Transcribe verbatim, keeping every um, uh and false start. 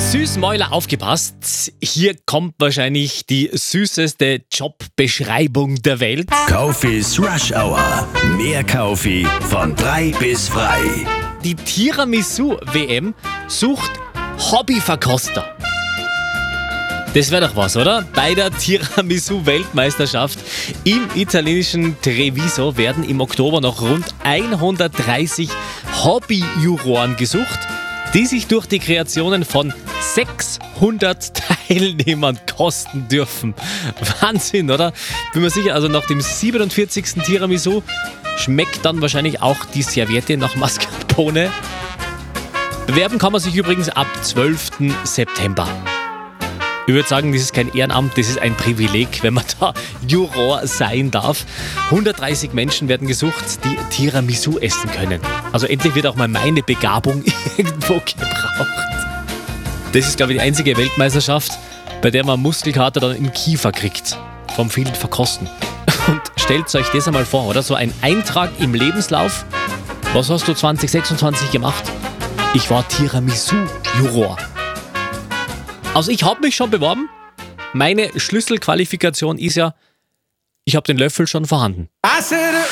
Süßmäuler, aufgepasst. Hier kommt wahrscheinlich die süßeste Jobbeschreibung der Welt. Kaufis Rush Hour. Mehr Kaufi von drei bis frei. Die Tiramisu-W M sucht Hobbyverkoster. Das wäre doch was, oder? Bei der Tiramisu-Weltmeisterschaft im italienischen Treviso werden im Oktober noch rund hundertdreißig Hobbyjuroren gesucht, die sich durch die Kreationen von sechshundert Teilnehmern kosten dürfen. Wahnsinn, oder? Bin mir sicher, also nach dem siebenundvierzigsten Tiramisu schmeckt dann wahrscheinlich auch die Serviette nach Mascarpone. Bewerben kann man sich übrigens ab zwölften September. Ich würde sagen, das ist kein Ehrenamt, das ist ein Privileg, wenn man da Juror sein darf. hundertdreißig Menschen werden gesucht, die Tiramisu essen können. Also endlich wird auch mal meine Begabung irgendwo gebraucht. Das ist, glaube ich, die einzige Weltmeisterschaft, bei der man Muskelkater dann im Kiefer kriegt. Vom vielen Verkosten. Und stellt euch das einmal vor, oder? So ein Eintrag im Lebenslauf. Was hast du zwanzig sechsundzwanzig gemacht? Ich war Tiramisu-Juror. Also ich habe mich schon beworben. Meine Schlüsselqualifikation ist ja, ich habe den Löffel schon vorhanden.